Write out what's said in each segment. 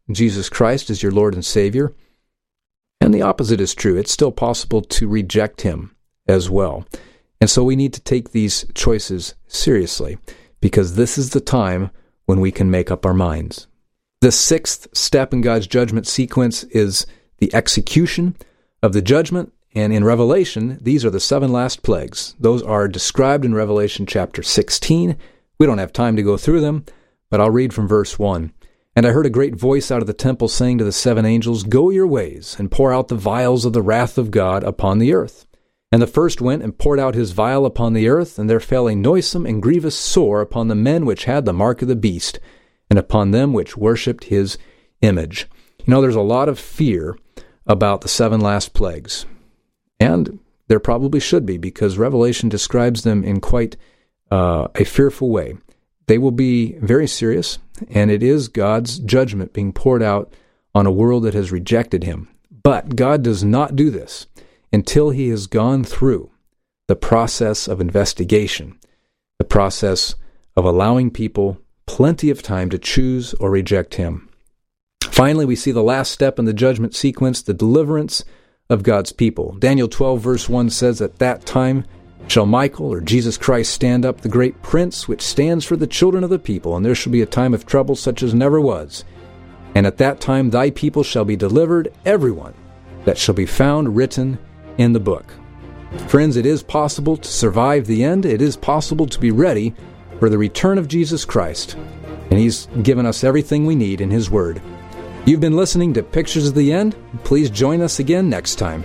Jesus Christ as your Lord and Savior. And the opposite is true. It's still possible to reject Him as well. And so we need to take these choices seriously, because this is the time when we can make up our minds. The sixth step in God's judgment sequence is the execution of the judgment. And in Revelation, these are the 7 last plagues. Those are described in Revelation chapter 16. We don't have time to go through them, but I'll read from verse 1. And I heard a great voice out of the temple saying to the 7 angels, Go your ways, and pour out the vials of the wrath of God upon the earth. And the first went and poured out his vial upon the earth, and there fell a noisome and grievous sore upon the men which had the mark of the beast, and upon them which worshipped his image. You know, there's a lot of fear about the 7 last plagues. And there probably should be, because Revelation describes them in quite a fearful way. They will be very serious, and it is God's judgment being poured out on a world that has rejected Him. But God does not do this until He has gone through the process of investigation, the process of allowing people plenty of time to choose or reject Him. Finally, we see the last step in the judgment sequence, the deliverance of God's people. Daniel 12 verse 1 says, At that time shall Michael, or Jesus Christ, stand up, the great prince, which stands for the children of the people, and there shall be a time of trouble such as never was. And at that time thy people shall be delivered, everyone that shall be found written in the book. Friends, it is possible to survive the end. It is possible to be ready for the return of Jesus Christ. And He's given us everything we need in His Word. You've been listening to Pictures of the End. Please join us again next time.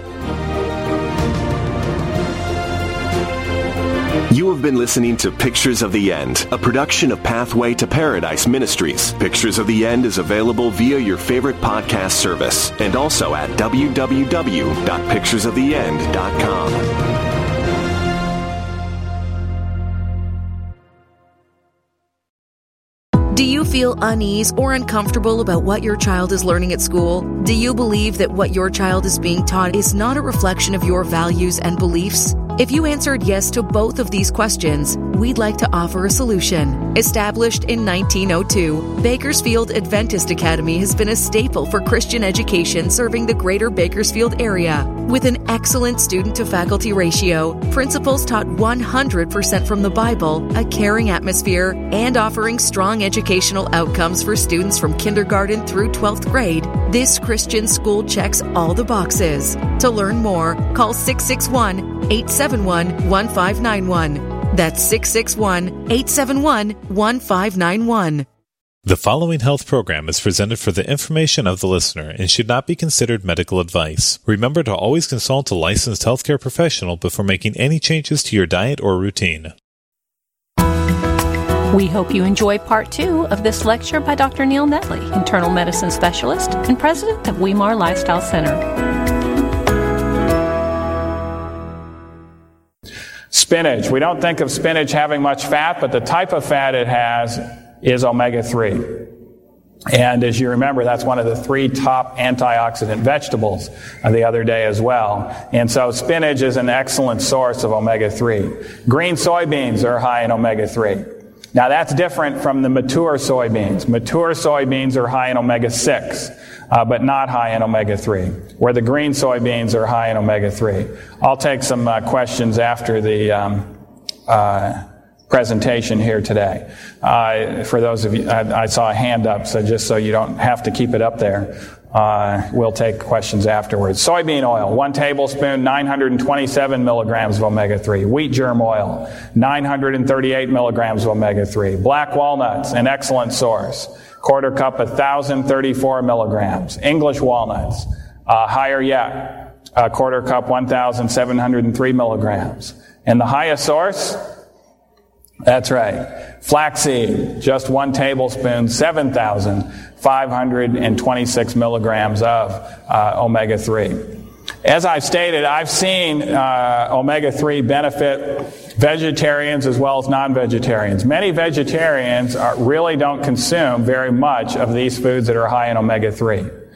You have been listening to Pictures of the End, a production of Pathway to Paradise Ministries. Pictures of the End is available via your favorite podcast service and also at www.picturesoftheend.com. Do you feel unease or uncomfortable about what your child is learning at school? Do you believe that what your child is being taught is not a reflection of your values and beliefs? If you answered yes to both of these questions, we'd like to offer a solution. Established in 1902, Bakersfield Adventist Academy has been a staple for Christian education serving the greater Bakersfield area. With an excellent student-to-faculty ratio, principals taught 100% from the Bible, a caring atmosphere, and offering strong educational outcomes for students from kindergarten through 12th grade, this Christian school checks all the boxes. To learn more, call 661-871-1591. That's 661-871-1591. The following health program is presented for the information of the listener and should not be considered medical advice. Remember to always consult a licensed healthcare professional before making any changes to your diet or routine. We hope you enjoy part 2 of this lecture by Dr. Neil Netley, internal medicine specialist and president of Weimar Lifestyle Center. Spinach. We don't think of spinach having much fat, but the type of fat it has is omega-3. And as you remember, that's one of the 3 top antioxidant vegetables the other day as well. And so spinach is an excellent source of omega-3. Green soybeans are high in omega-3. Now that's different from the mature soybeans. Mature soybeans are high in omega-6, but not high in omega-3, where the green soybeans are high in omega-3. I'll take some questions after the presentation here today. For those of you, I saw a hand up, so just so you don't have to keep it up there, we'll take questions afterwards. Soybean oil, 1 tablespoon, 927 milligrams of omega-3. Wheat germ oil, 938 milligrams of omega-3. Black walnuts, an excellent source. Quarter cup, 1,034 milligrams. English walnuts, higher yet. Quarter cup, 1,703 milligrams. And the highest source? That's right. Flaxseed, just 1 tablespoon, 7,526 milligrams of omega-3. As I've stated, I've seen omega-3 benefit vegetarians as well as non-vegetarians. Many vegetarians really don't consume very much of these foods that are high in omega-3.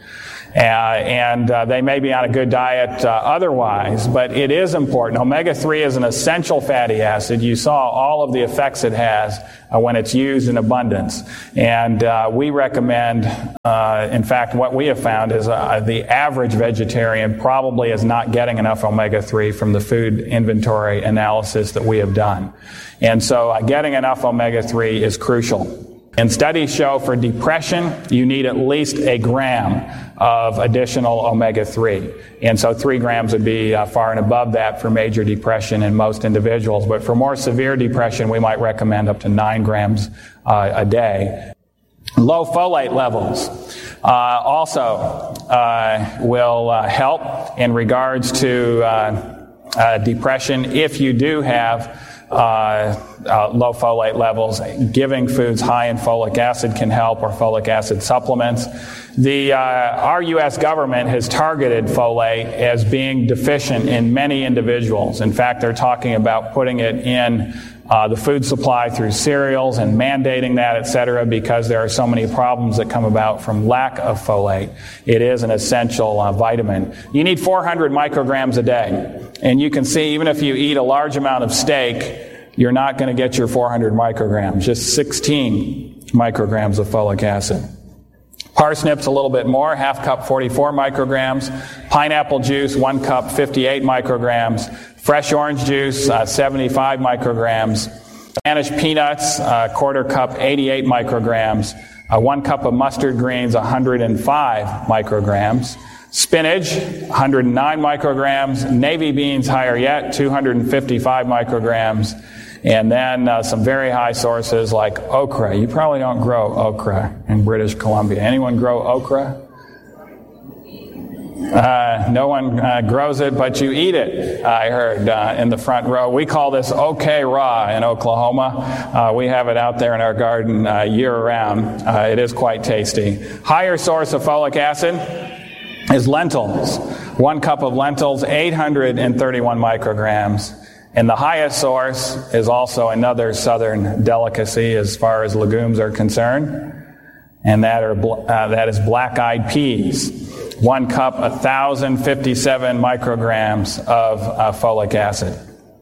And they may be on a good diet otherwise, but it is important. Omega-3 is an essential fatty acid. You saw all of the effects it has when it's used in abundance. And we recommend, in fact, what we have found is the average vegetarian probably is not getting enough omega-3 from the food inventory analysis that we have done. And so getting enough omega-3 is crucial. And studies show for depression, you need at least a gram of additional omega-3. And so 3 grams would be far and above that for major depression in most individuals. But for more severe depression, we might recommend up to 9 grams a day. Low folate levels also will help in regards to depression if you do have low folate levels. Giving foods high in folic acid can help, or folic acid supplements. Our U.S. government has targeted folate as being deficient in many individuals. In fact, they're talking about putting it in the food supply through cereals and mandating that, etc., because there are so many problems that come about from lack of folate. It is an essential vitamin. You need 400 micrograms a day. And you can see, even if you eat a large amount of steak, you're not going to get your 400 micrograms, just 16 micrograms of folic acid. Parsnips a little bit more, half cup 44 micrograms. Pineapple juice, 1 cup 58 micrograms. Fresh orange juice, 75 micrograms. Spanish peanuts, quarter cup 88 micrograms. 1 cup of mustard greens, 105 micrograms. Spinach, 109 micrograms. Navy beans, higher yet, 255 micrograms. And then some very high sources like okra. You probably don't grow okra in British Columbia. Anyone grow okra? No one grows it, but you eat it, I heard in the front row. We call this OK Raw in Oklahoma. We have it out there in our garden year-round. It is quite tasty. Higher source of folic acid is lentils. 1 cup of lentils, 831 micrograms. And the highest source is also another southern delicacy as far as legumes are concerned, and that is black-eyed peas. 1 cup, 1,057 micrograms of folic acid.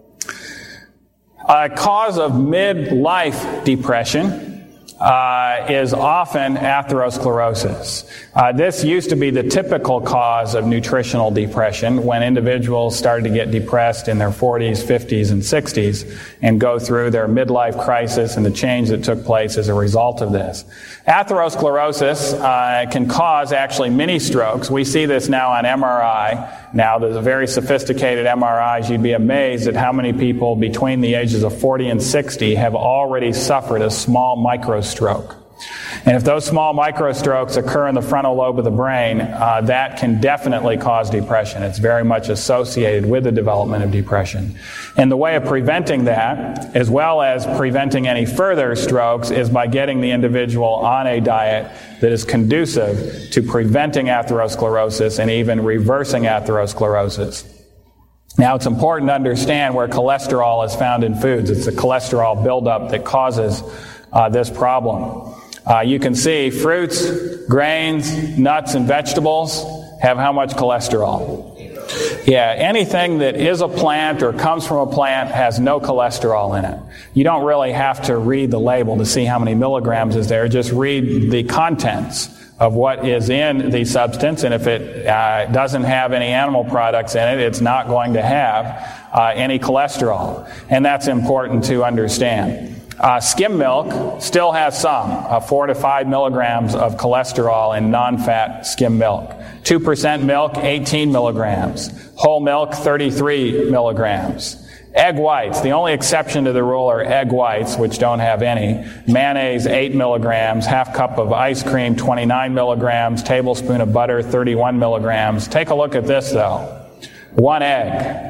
A cause of midlife depression is often atherosclerosis. This used to be the typical cause of nutritional depression when individuals started to get depressed in their 40s, 50s, and 60s and go through their midlife crisis and the change that took place as a result of this. Atherosclerosis can cause actually mini strokes. We see this now on MRI. Now, there's a very sophisticated MRIs. You'd be amazed at how many people between the ages of 40 and 60 have already suffered a small microstroke. And if those small microstrokes occur in the frontal lobe of the brain, that can definitely cause depression. It's very much associated with the development of depression. And the way of preventing that, as well as preventing any further strokes, is by getting the individual on a diet that is conducive to preventing atherosclerosis and even reversing atherosclerosis. Now, it's important to understand where cholesterol is found in foods. It's the cholesterol buildup that causes this problem. You can see fruits, grains, nuts, and vegetables have how much cholesterol? Yeah, anything that is a plant or comes from a plant has no cholesterol in it. You don't really have to read the label to see how many milligrams is there. Just read the contents of what is in the substance, and if it doesn't have any animal products in it, it's not going to have any cholesterol. And that's important to understand. Skim milk still has some, 4 to 5 milligrams of cholesterol in non-fat skim milk. 2% milk, 18 milligrams. Whole milk, 33 milligrams. Egg whites, the only exception to the rule are egg whites, which don't have any. Mayonnaise, 8 milligrams. Half cup of ice cream, 29 milligrams. Tablespoon of butter, 31 milligrams. Take a look at this, though. 1 egg.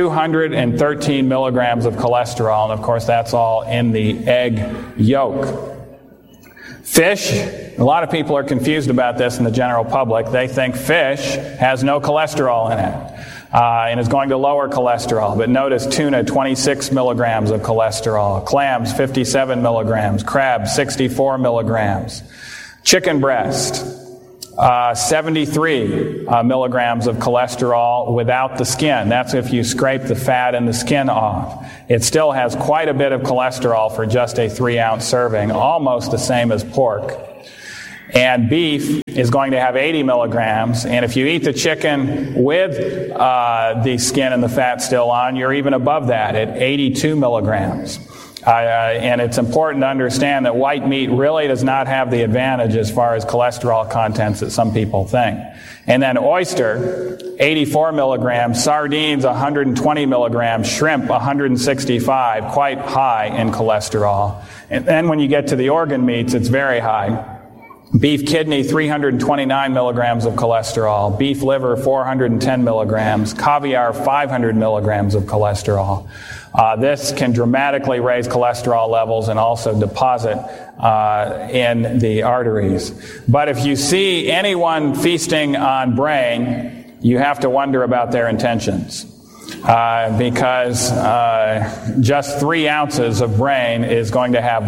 213 milligrams of cholesterol, and of course that's all in the egg yolk. Fish, a lot of people are confused about this in the general public. They think fish has no cholesterol in it and is going to lower cholesterol. But notice tuna, 26 milligrams of cholesterol. Clams, 57 milligrams. Crab, 64 milligrams. Chicken breast, 73 milligrams of cholesterol without the skin. That's if you scrape the fat and the skin off. It still has quite a bit of cholesterol for just a 3-ounce serving, almost the same as pork. And beef is going to have 80 milligrams, and if you eat the chicken with the skin and the fat still on, you're even above that at 82 milligrams. And it's important to understand that white meat really does not have the advantage as far as cholesterol contents that some people think. And then oyster, 84 milligrams, sardines, 120 milligrams, shrimp, 165, quite high in cholesterol. And then when you get to the organ meats, it's very high. Beef kidney, 329 milligrams of cholesterol. Beef liver, 410 milligrams. Caviar, 500 milligrams of cholesterol. This can dramatically raise cholesterol levels and also deposit in the arteries. But if you see anyone feasting on brain, you have to wonder about their intentions. Because just 3 ounces of brain is going to have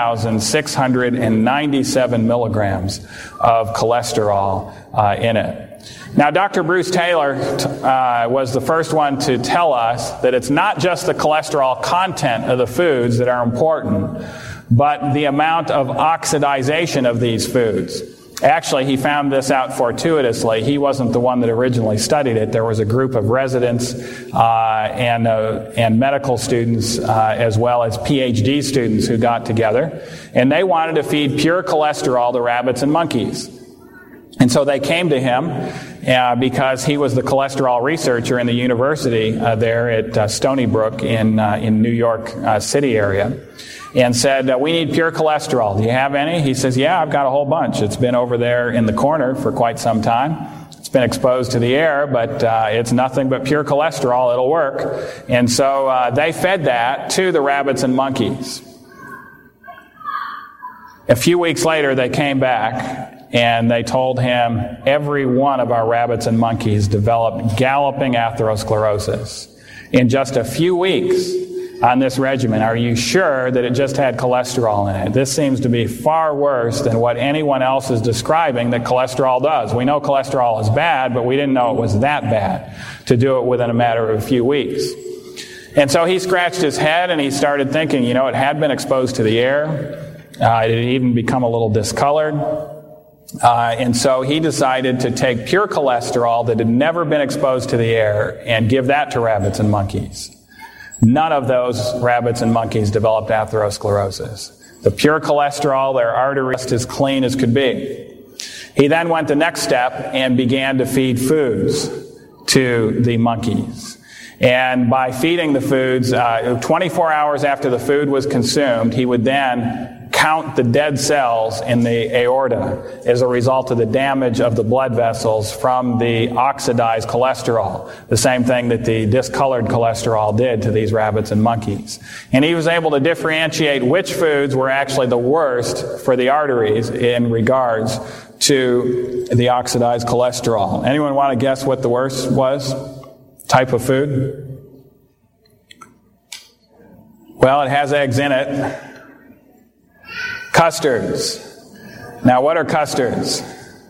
1,697 milligrams of cholesterol in it. Now, Dr. Bruce Taylor was the first one to tell us that it's not just the cholesterol content of the foods that are important, but the amount of oxidization of these foods. Actually, he found this out fortuitously. He wasn't the one that originally studied it. There was a group of residents and medical students as well as PhD students who got together, and they wanted to feed pure cholesterol to rabbits and monkeys. And so they came to him because he was the cholesterol researcher in the university there at Stony Brook in New York City area, and said, we need pure cholesterol. Do you have any? He says, yeah, I've got a whole bunch. It's been over there in the corner for quite some time. It's been exposed to the air, but it's nothing but pure cholesterol. It'll work. And so they fed that to the rabbits and monkeys. A few weeks later, they came back and they told him every one of our rabbits and monkeys developed galloping atherosclerosis in just a few weeks on this regimen. Are you sure that it just had cholesterol in it? This seems to be far worse than what anyone else is describing that cholesterol does. We know cholesterol is bad, but we didn't know it was that bad to do it within a matter of a few weeks. And so he scratched his head and he started thinking, it had been exposed to the air. It had even become a little discolored. And so he decided to take pure cholesterol that had never been exposed to the air and give that to rabbits and monkeys. None of those rabbits and monkeys developed atherosclerosis. The pure cholesterol, their arteries as clean as could be. He then went the next step and began to feed foods to the monkeys. And by feeding the foods, 24 hours after the food was consumed, he would then count the dead cells in the aorta as a result of the damage of the blood vessels from the oxidized cholesterol, the same thing that the discolored cholesterol did to these rabbits and monkeys. And he was able to differentiate which foods were actually the worst for the arteries in regards to the oxidized cholesterol. Anyone want to guess what the worst was? Type of food? Well, it has eggs in it. Custards. Now, what are custards?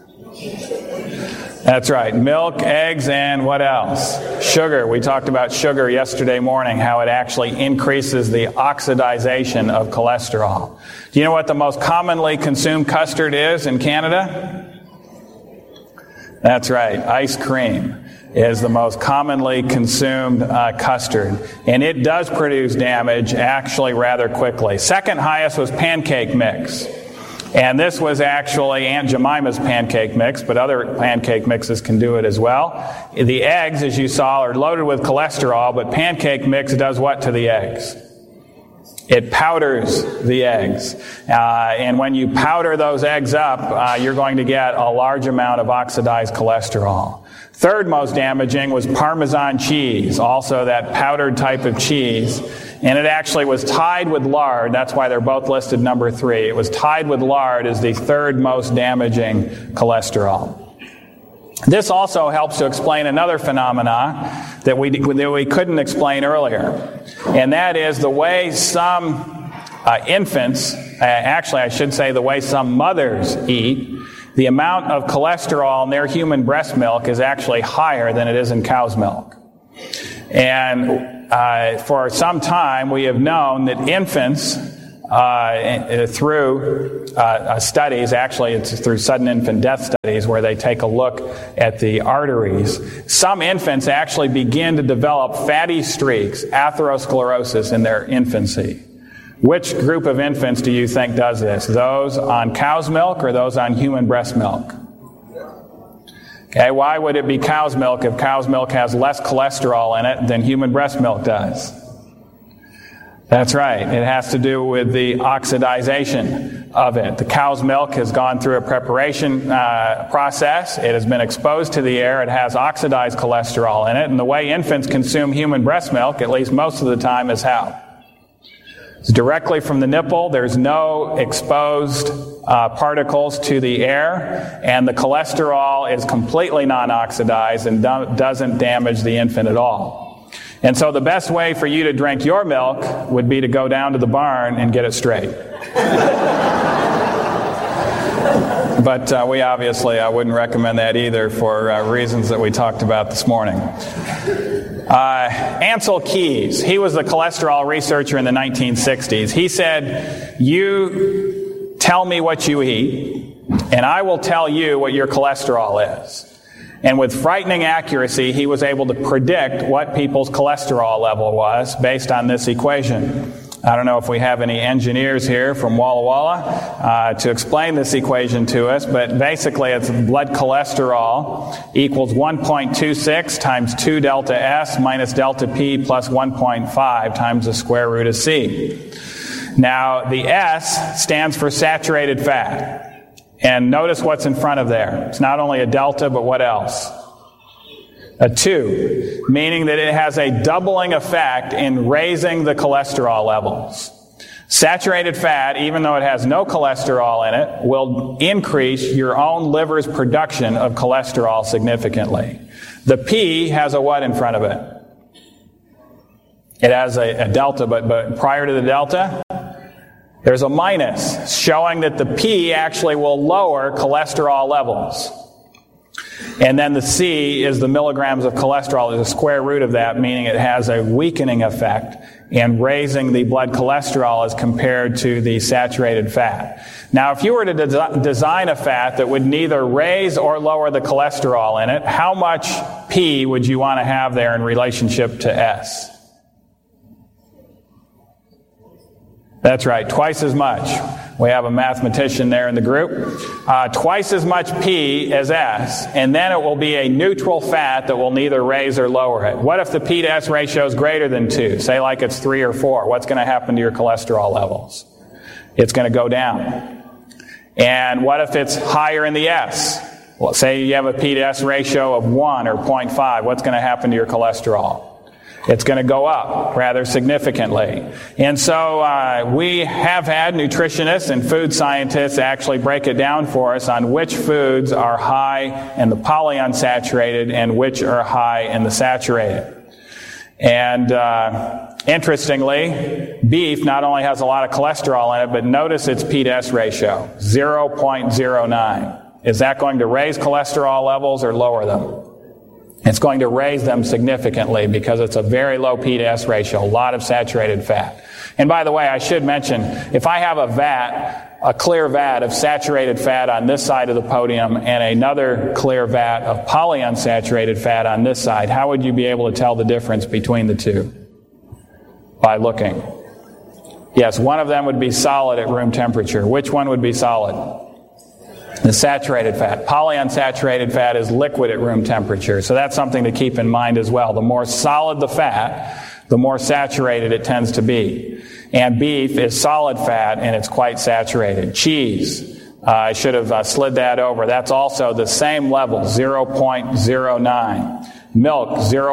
That's right. Milk, eggs, and what else? Sugar. We talked about sugar yesterday morning, how it actually increases the oxidization of cholesterol. Do you know what the most commonly consumed custard is in Canada? That's right. Ice cream is the most commonly consumed custard. And it does produce damage actually rather quickly. Second highest was pancake mix. And this was actually Aunt Jemima's pancake mix, but other pancake mixes can do it as well. The eggs, as you saw, are loaded with cholesterol, but pancake mix does what to the eggs? It powders the eggs. And when you powder those eggs up, you're going to get a large amount of oxidized cholesterol. Third most damaging was Parmesan cheese, also that powdered type of cheese. And it actually was tied with lard. That's why they're both listed number 3. It was tied with lard as the third most damaging cholesterol. This also helps to explain another phenomena that we couldn't explain earlier. And that is the way some infants, actually I should say the way some mothers eat. the amount of cholesterol in their human breast milk is actually higher than it is in cow's milk. And for some time, we have known that infants, through studies, actually it's through sudden infant death studies where they take a look at the arteries, some infants actually begin to develop fatty streaks, atherosclerosis, in their infancy. Which group of infants do you think does this? Those on cow's milk or those on human breast milk? Okay, why would it be cow's milk if cow's milk has less cholesterol in it than human breast milk does? That's right. It has to do with the oxidization of it. The cow's milk has gone through a preparation process. It has been exposed to the air. It has oxidized cholesterol in it. And the way infants consume human breast milk, at least most of the time, is how? It's directly from the nipple. There's no exposed particles to the air, and the cholesterol is completely non-oxidized and doesn't damage the infant at all. And so the best way for you to drink your milk would be to go down to the barn and get it straight. But we obviously wouldn't recommend that either for reasons that we talked about this morning. Ancel Keys, he was a cholesterol researcher in the 1960s. He said, you tell me what you eat, and I will tell you what your cholesterol is. And with frightening accuracy, he was able to predict what people's cholesterol level was based on this equation. I don't know if we have any engineers here from Walla Walla to explain this equation to us, but basically it's blood cholesterol equals 1.26 times 2 delta S minus delta P plus 1.5 times the square root of C. Now, the S stands for saturated fat. And notice what's in front of there. It's not only a delta, but what else? A 2, meaning that it has a doubling effect in raising the cholesterol levels. Saturated fat, even though it has no cholesterol in it, will increase your own liver's production of cholesterol significantly. The P has a what in front of it? It has a delta, but prior to the delta, there's a minus, showing that the P actually will lower cholesterol levels. And then the C is the milligrams of cholesterol. There's a square root of that, meaning it has a weakening effect in raising the blood cholesterol as compared to the saturated fat. Now, if you were to design a fat that would neither raise or lower the cholesterol in it, how much P would you want to have there in relationship to S? That's right, twice as much. We have a mathematician there in the group. Twice as much P as S, and then it will be a neutral fat that will neither raise or lower it. What if the P to S ratio is greater than 2? Say like it's 3 or 4. What's going to happen to your cholesterol levels? It's going to go down. And what if it's higher in the S? Well, say you have a P to S ratio of 1 or 0.5. What's going to happen to your cholesterol? It's going to go up rather significantly. And so we have had nutritionists and food scientists actually break it down for us on which foods are high in the polyunsaturated and which are high in the saturated. And interestingly, beef not only has a lot of cholesterol in it, but notice its P to S ratio, 0.09. Is that going to raise cholesterol levels or lower them? It's going to raise them significantly because it's a very low P to S ratio, a lot of saturated fat. And by the way, I should mention, if I have a clear vat of saturated fat on this side of the podium and another clear vat of polyunsaturated fat on this side, how would you be able to tell the difference between the two? By looking. Yes, one of them would be solid at room temperature. Which one would be solid? The saturated fat. Polyunsaturated fat is liquid at room temperature. So that's something to keep in mind as well. The more solid the fat, the more saturated it tends to be. And beef is solid fat and it's quite saturated. Cheese, I should have slid that over. That's also the same level, 0.09. Milk,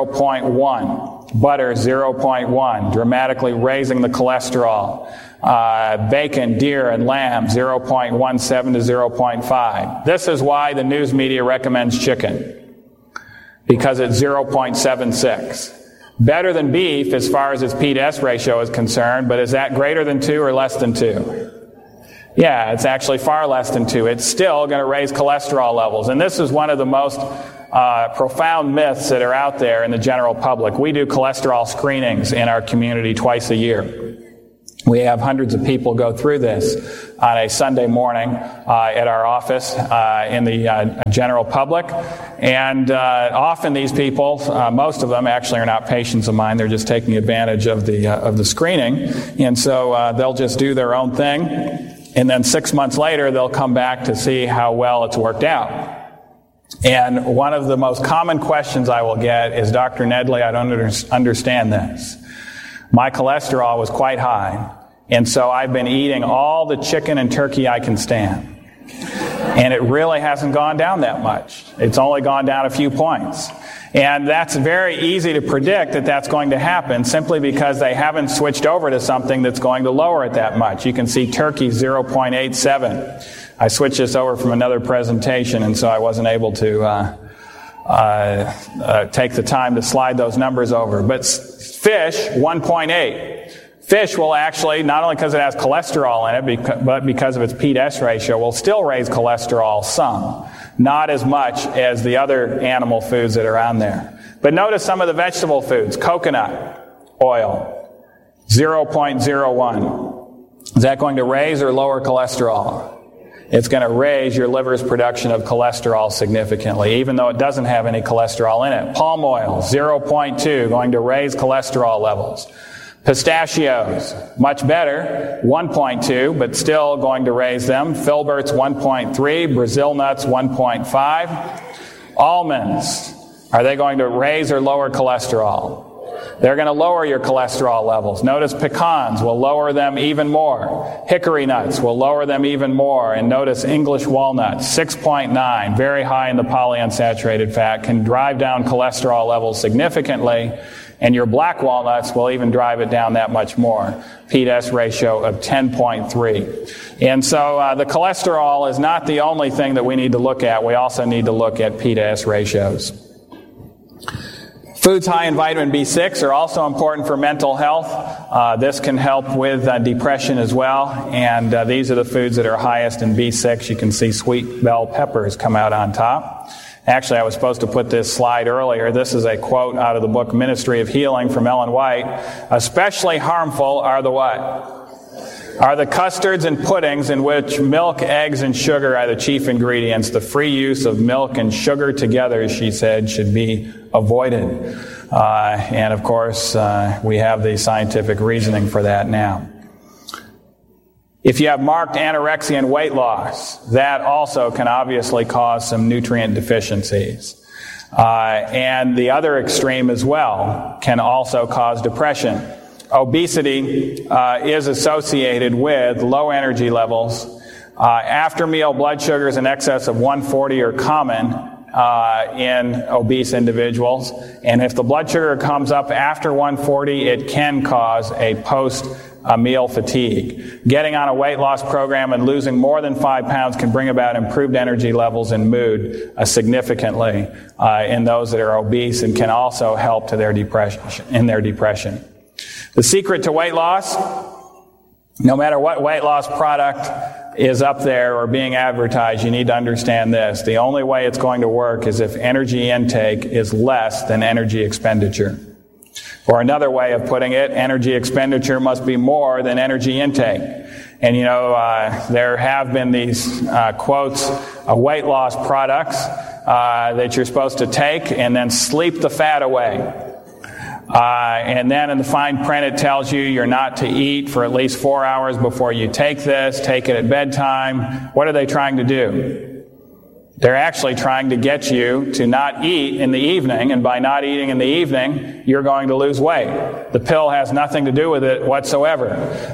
0.1. Butter, 0.1, dramatically raising the cholesterol. Bacon, deer, and lamb, 0.17 to 0.5. This is why the news media recommends chicken, because it's 0.76. Better than beef as far as its P to S ratio is concerned, but is that greater than 2 or less than 2? Yeah, it's actually far less than 2. It's still going to raise cholesterol levels. And this is one of the most profound myths that are out there in the general public. We do cholesterol screenings in our community twice a year. We have hundreds of people go through this on a Sunday morning at our office in the general public. And often these people, most of them actually are not patients of mine. They're just taking advantage of the screening. And so they'll just do their own thing. And then 6 months later, they'll come back to see how well it's worked out. And one of the most common questions I will get is, Dr. Nedley, I don't understand this. My cholesterol was quite high, and so I've been eating all the chicken and turkey I can stand. And it really hasn't gone down that much. It's only gone down a few points. And that's very easy to predict that that's going to happen simply because they haven't switched over to something that's going to lower it that much. You can see turkey 0.87. I switched this over from another presentation, and so I wasn't able to take the time to slide those numbers over. But fish, 1.8. Fish will actually, not only because it has cholesterol in it, but because of its Pete-S ratio, will still raise cholesterol some. Not as much as the other animal foods that are on there. But notice some of the vegetable foods. Coconut oil, 0.01. Is that going to raise or lower cholesterol? It's going to raise your liver's production of cholesterol significantly, even though it doesn't have any cholesterol in it. Palm oil, 0.2, going to raise cholesterol levels. Pistachios, much better, 1.2, but still going to raise them. Filberts, 1.3. Brazil nuts, 1.5. Almonds, are they going to raise or lower cholesterol? They're going to lower your cholesterol levels. Notice pecans will lower them even more. Hickory nuts will lower them even more. And notice English walnuts, 6.9, very high in the polyunsaturated fat, can drive down cholesterol levels significantly. And your black walnuts will even drive it down that much more. Pete-S ratio of 10.3. And so the cholesterol is not the only thing that we need to look at. We also need to look at Pete-S ratios. Foods high in vitamin B6 are also important for mental health. This can help with depression as well. And these are the foods that are highest in B6. You can see sweet bell peppers come out on top. Actually, I was supposed to put this slide earlier. This is a quote out of the book Ministry of Healing from Ellen White. Especially harmful are the what? Are the custards and puddings in which milk, eggs, and sugar are the chief ingredients. The free use of milk and sugar together, she said, should be avoided. And of course, we have the scientific reasoning for that now. If you have marked anorexia and weight loss, that also can obviously cause some nutrient deficiencies. And the other extreme as well can also cause depression. Obesity is associated with low energy levels. After meal blood sugars in excess of 140 are common in obese individuals. And if the blood sugar comes up after 140, it can cause a post-meal fatigue. Getting on a weight loss program and losing more than 5 pounds can bring about improved energy levels and mood significantly in those that are obese, and can also help to their depression. The secret to weight loss, no matter what weight loss product is up there or being advertised, you need to understand this. The only way it's going to work is if energy intake is less than energy expenditure. Or another way of putting it, energy expenditure must be more than energy intake. And there have been these quotes of weight loss products that you're supposed to take and then sleep the fat away. And then in the fine print it tells you you're not to eat for at least 4 hours before you take this, take it at bedtime. What are they trying to do? They're actually trying to get you to not eat in the evening, and by not eating in the evening, you're going to lose weight. The pill has nothing to do with it whatsoever.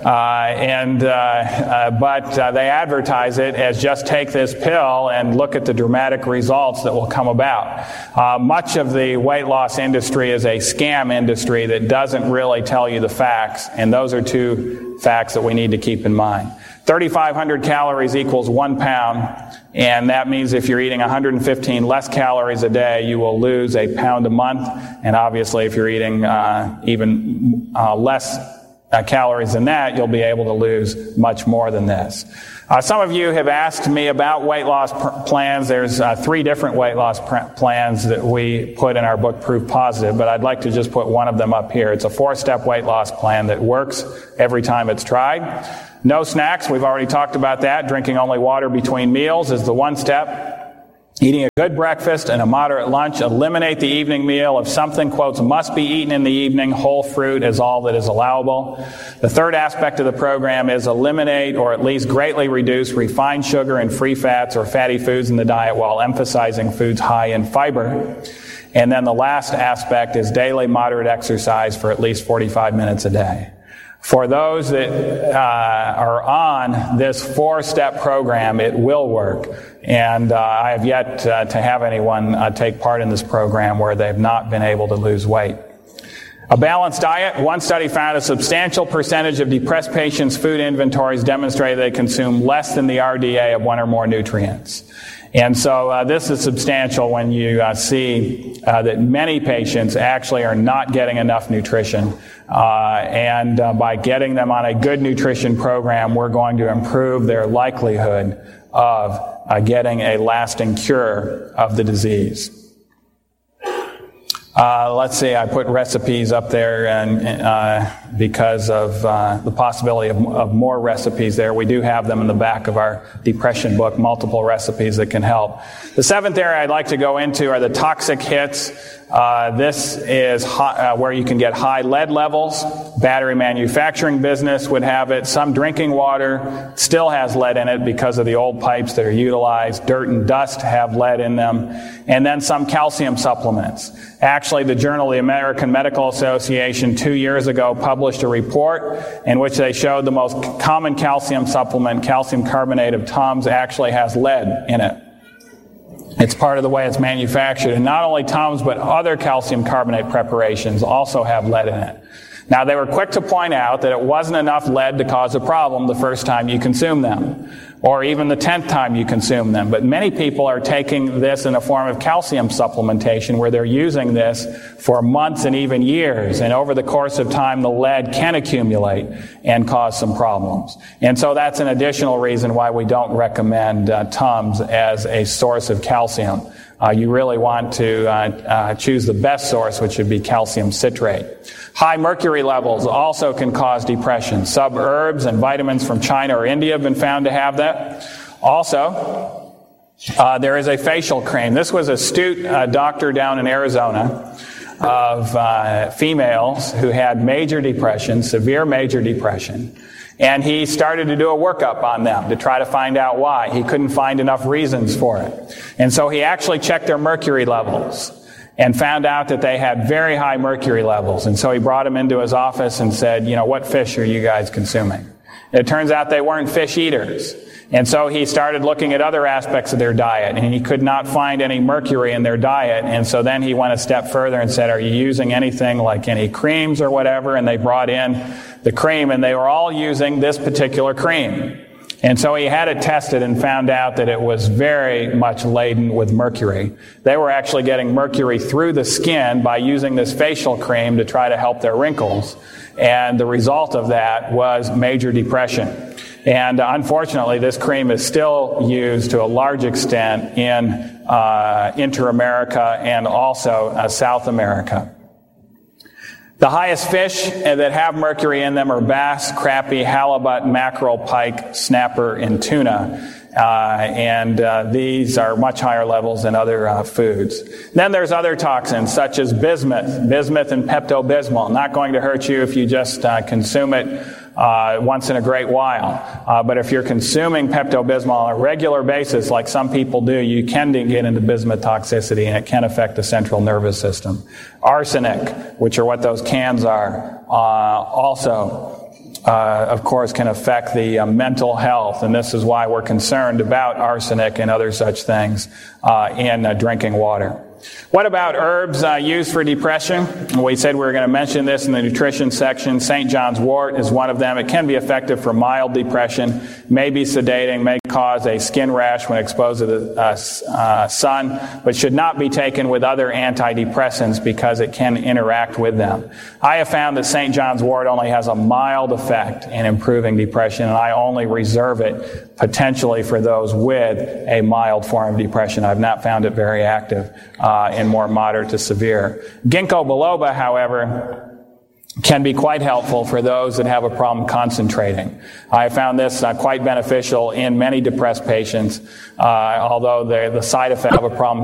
But they advertise it as just take this pill and look at the dramatic results that will come about. Much of the weight loss industry is a scam industry that doesn't really tell you the facts, and those are two facts that we need to keep in mind. 3,500 calories equals 1 pound, and that means if you're eating 115 less calories a day, you will lose 1 pound a month. And obviously, if you're eating even less calories than that, you'll be able to lose much more than this. Some of you have asked me about weight loss plans. There's 3 different weight loss plans that we put in our book, Proof Positive, but I'd like to just put one of them up here. It's a 4-step weight loss plan that works every time it's tried. No snacks, we've already talked about that. Drinking only water between meals is the 1 step. Eating a good breakfast and a moderate lunch. Eliminate the evening meal. If something, quotes, must be eaten in the evening, whole fruit is all that is allowable. The 3rd aspect of the program is eliminate or at least greatly reduce refined sugar and free fats or fatty foods in the diet while emphasizing foods high in fiber. And then the last aspect is daily moderate exercise for at least 45 minutes a day. For those that are on this 4-step program, it will work. And I have yet to have anyone take part in this program where they've not been able to lose weight. A balanced diet. One study found a substantial percentage of depressed patients' food inventories demonstrated they consume less than the RDA of 1 or more nutrients. And so this is substantial when you see that many patients actually are not getting enough nutrition. And by getting them on a good nutrition program, we're going to improve their likelihood of getting a lasting cure of the disease. Let's see, I put recipes up there and because of the possibility of more recipes there. We do have them in the back of our depression book, multiple recipes that can help. The 7th area I'd like to go into are the toxic hits. This is where you can get high lead levels. Battery manufacturing business would have it. Some drinking water still has lead in it because of the old pipes that are utilized. Dirt and dust have lead in them. And then some calcium supplements. Actually, the Journal of the American Medical Association 2 years ago published a report in which they showed the most common calcium supplement, calcium carbonate of Tums, actually has lead in it. It's part of the way it's manufactured. And not only Tums, but other calcium carbonate preparations also have lead in it. Now, they were quick to point out that it wasn't enough lead to cause a problem the first time you consume them, or even the 10th time you consume them. But many people are taking this in a form of calcium supplementation where they're using this for months and even years. And over the course of time, the lead can accumulate and cause some problems. And so that's an additional reason why we don't recommend Tums as a source of calcium. You really want to choose the best source, which would be calcium citrate. High mercury levels also can cause depression. Some herbs and vitamins from China or India have been found to have that. Also, there is a facial cream. This was an astute doctor down in Arizona of females who had major depression, severe major depression. And he started to do a workup on them to try to find out why. He couldn't find enough reasons for it. And so he actually checked their mercury levels and found out that they had very high mercury levels. And so he brought them into his office and said, what fish are you guys consuming? And it turns out they weren't fish eaters. And so he started looking at other aspects of their diet, and he could not find any mercury in their diet. And so then he went a step further and said, are you using anything like any creams or whatever? And they brought in the cream, and they were all using this particular cream. And so he had it tested and found out that it was very much laden with mercury. They were actually getting mercury through the skin by using this facial cream to try to help their wrinkles. And the result of that was major depression. And unfortunately, this cream is still used to a large extent in Inter-America and also South America. The highest fish that have mercury in them are bass, crappie, halibut, mackerel, pike, snapper, and tuna. And these are much higher levels than other foods. Then there's other toxins such as bismuth and Pepto-Bismol. Not going to hurt you if you just consume it once in a great while. But if you're consuming Pepto-Bismol on a regular basis, like some people do, you can get into bismuth toxicity, and it can affect the central nervous system. Arsenic, which are what those cans are, also of course, can affect the mental health, and this is why we're concerned about arsenic and other such things in drinking water. What about herbs used for depression? We said we were going to mention this in the nutrition section. St. John's wort is one of them. It can be effective for mild depression, may be sedating, may cause a skin rash when exposed to the sun, but should not be taken with other antidepressants because it can interact with them. I have found that St. John's wort only has a mild effect in improving depression, and I only reserve it potentially for those with a mild form of depression. I've not found it very active in more moderate to severe. Ginkgo biloba, however, can be quite helpful for those that have a problem concentrating. I found this quite beneficial in many depressed patients, although the side effect of a problem